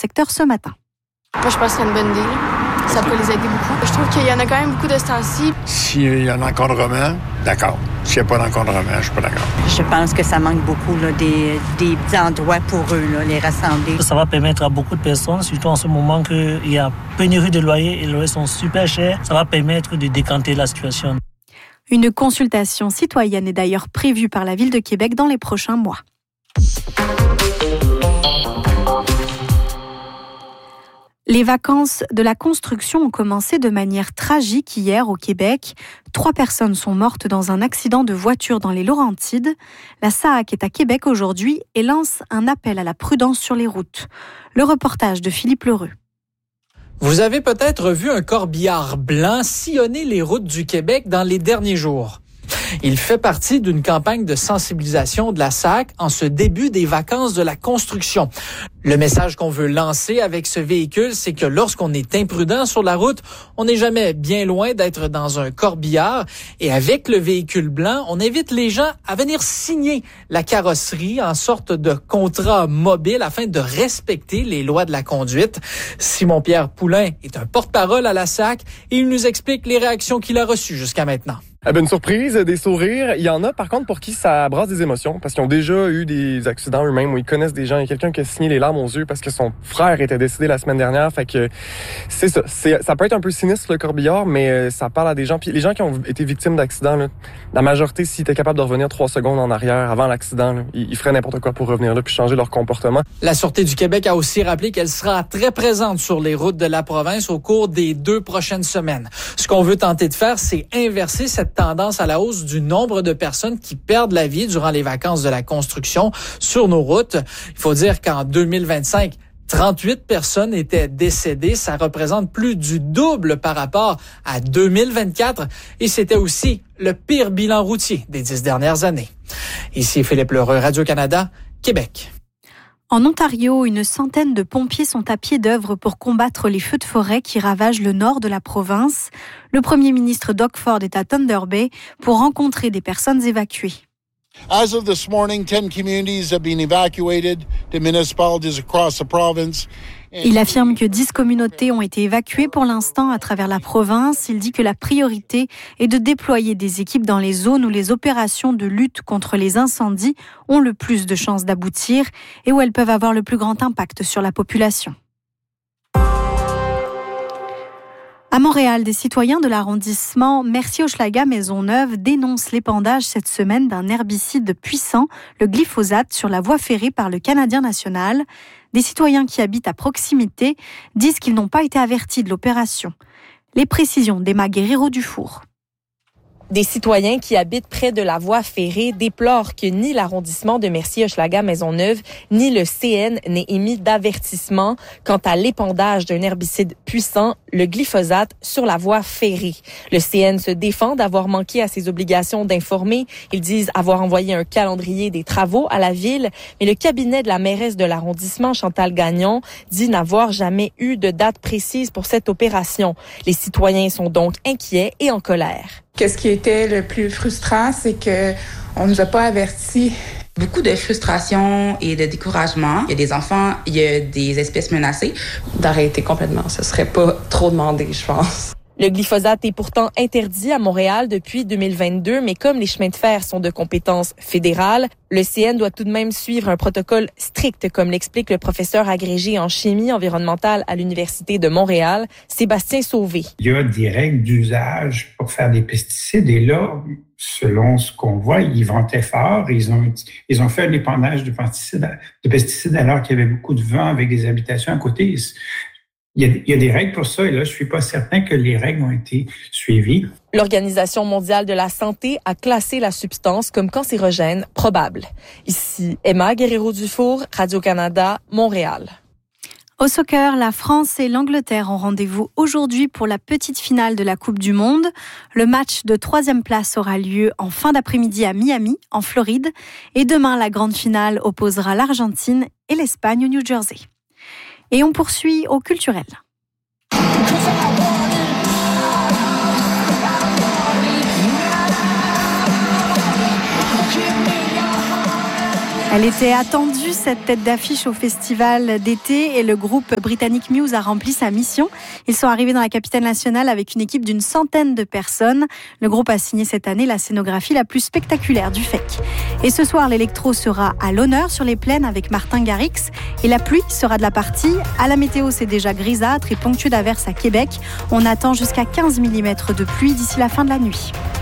secteur ce matin. Moi, je pense que c'est une bonne idée. Ça peut les aider beaucoup. Je trouve qu'il y en a quand même beaucoup de ce temps-ci. S'il y a un encadrement, d'accord. S'il n'y a pas d'encadrement, je ne suis pas d'accord. Je pense que ça manque beaucoup là, des petits endroits pour eux, là, les rassembler. Ça va permettre à beaucoup de personnes, surtout en ce moment qu'il y a pénurie de loyers et les loyers sont super chers, ça va permettre de décanter la situation. Une consultation citoyenne est d'ailleurs prévue par la Ville de Québec dans les prochains mois. Les vacances de la construction ont commencé de manière tragique hier au Québec. 3 personnes sont mortes dans un accident de voiture dans les Laurentides. La SAAQ est à Québec aujourd'hui et lance un appel à la prudence sur les routes. Le reportage de Philippe Lheureux. Vous avez peut-être vu un corbillard blanc sillonner les routes du Québec dans les derniers jours. Il fait partie d'une campagne de sensibilisation de la SAAQ en ce début des vacances de la construction. Le message qu'on veut lancer avec ce véhicule, c'est que lorsqu'on est imprudent sur la route, on n'est jamais bien loin d'être dans un corbillard. Et avec le véhicule blanc, on invite les gens à venir signer la carrosserie en sorte de contrat mobile afin de respecter les lois de la conduite. Simon-Pierre Poulain est un porte-parole à la SAAQ et il nous explique les réactions qu'il a reçues jusqu'à maintenant. Une surprise, des sourires. Il y en a, par contre, pour qui ça brasse des émotions, parce qu'ils ont déjà eu des accidents eux-mêmes où ils connaissent des gens. Il y a quelqu'un qui a signé les larmes aux yeux parce que son frère était décédé la semaine dernière. Fait que c'est ça. Ça peut être un peu sinistre, le corbillard, mais ça parle à des gens. Puis les gens qui ont été victimes d'accidents, là, la majorité, s'ils étaient capables de revenir 3 secondes en arrière avant l'accident, là, ils feraient n'importe quoi pour revenir là puis changer leur comportement. La Sûreté du Québec a aussi rappelé qu'elle sera très présente sur les routes de la province au cours des 2 prochaines semaines. Ce qu'on veut tenter de faire, c'est inverser cette tendance à la hausse du nombre de personnes qui perdent la vie durant les vacances de la construction sur nos routes. Il faut dire qu'en 2025, 38 personnes étaient décédées. Ça représente plus du double par rapport à 2024. Et c'était aussi le pire bilan routier des 10 dernières années. Ici Philippe Lheureux, Radio-Canada, Québec. En Ontario, une centaine de pompiers sont à pied d'œuvre pour combattre les feux de forêt qui ravagent le nord de la province. Le premier ministre Doug Ford est à Thunder Bay pour rencontrer des personnes évacuées. As of this morning, 10 communities have been evacuated to municipalities across the province. Il affirme que 10 communautés ont été évacuées pour l'instant à travers la province. Il dit que la priorité est de déployer des équipes dans les zones où les opérations de lutte contre les incendies ont le plus de chances d'aboutir et où elles peuvent avoir le plus grand impact sur la population. À Montréal, des citoyens de l'arrondissement Mercier-Hochelaga-Maisonneuve dénoncent l'épandage cette semaine d'un herbicide puissant, le glyphosate, sur la voie ferrée par le Canadien national. Des citoyens qui habitent à proximité disent qu'ils n'ont pas été avertis de l'opération. Les précisions d'Emma Guerrero-Dufour. Des citoyens qui habitent près de la voie ferrée déplorent que ni l'arrondissement de Mercier-Hochelaga-Maisonneuve ni le CN n'aient émis d'avertissement quant à l'épandage d'un herbicide puissant, le glyphosate, sur la voie ferrée. Le CN se défend d'avoir manqué à ses obligations d'informer. Ils disent avoir envoyé un calendrier des travaux à la ville, mais le cabinet de la mairesse de l'arrondissement, Chantal Gagnon, dit n'avoir jamais eu de date précise pour cette opération. Les citoyens sont donc inquiets et en colère. Qu'est-ce qui était le plus frustrant, c'est que on nous a pas avertis. Beaucoup de frustration et de découragement. Il y a des enfants, il y a des espèces menacées. D'arrêter complètement, ce serait pas trop demandé, je pense. Le glyphosate est pourtant interdit à Montréal depuis 2022, mais comme les chemins de fer sont de compétence fédérale, le CN doit tout de même suivre un protocole strict, comme l'explique le professeur agrégé en chimie environnementale à l'Université de Montréal, Sébastien Sauvé. Il y a des règles d'usage pour faire des pesticides et là, selon ce qu'on voit, ils vantaient fort. Ils ont fait un épandage de pesticides alors qu'il y avait beaucoup de vent avec des habitations à côté. Il y a des règles pour ça et là, je suis pas certain que les règles ont été suivies. L'Organisation mondiale de la santé a classé la substance comme cancérogène probable. Ici, Emma Guerrero-Dufour, Radio-Canada, Montréal. Au soccer, la France et l'Angleterre ont rendez-vous aujourd'hui pour la petite finale de la Coupe du Monde. Le match de 3e place aura lieu en fin d'après-midi à Miami, en Floride. Et demain, la grande finale opposera l'Argentine et l'Espagne au New Jersey. Et on poursuit au culturel. Elle était attendue, cette tête d'affiche au festival d'été, et le groupe britannique Muse a rempli sa mission. Ils sont arrivés dans la capitale nationale avec une équipe d'une centaine de personnes. Le groupe a signé cette année la scénographie la plus spectaculaire du FEC. Et ce soir, l'électro sera à l'honneur sur les plaines avec Martin Garrix. Et la pluie sera de la partie. À la météo, c'est déjà grisâtre et ponctué d'averses à Québec. On attend jusqu'à 15 mm de pluie d'ici la fin de la nuit.